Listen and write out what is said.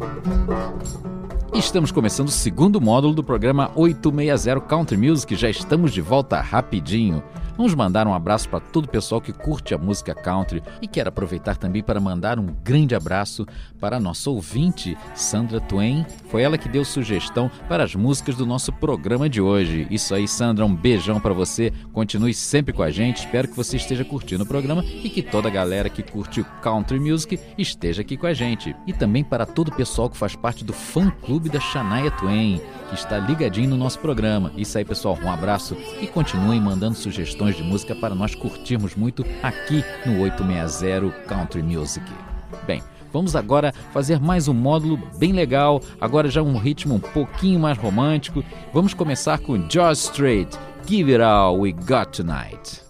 Estamos começando o segundo módulo do programa 860 Country Music. Já estamos de volta rapidinho. Vamos mandar um abraço para todo o pessoal que curte a música country e quero aproveitar também para mandar um grande abraço para a nossa ouvinte, Sandra Twain. Foi ela que deu sugestão para as músicas do nosso programa de hoje. Isso aí, Sandra, um beijão para você. Continue sempre com a gente. Espero que você esteja curtindo o programa e que toda a galera que curte o country music esteja aqui com a gente. E também para todo o pessoal que faz parte do fã-clube da Shania Twain, que está ligadinho no nosso programa. Isso aí, pessoal, um abraço e continuem mandando sugestões de música para nós curtirmos muito aqui no 860 Country Music. Bem, vamos agora fazer mais um módulo bem legal, agora já um ritmo um pouquinho mais romântico. Vamos começar com George Strait, Give It All We Got Tonight.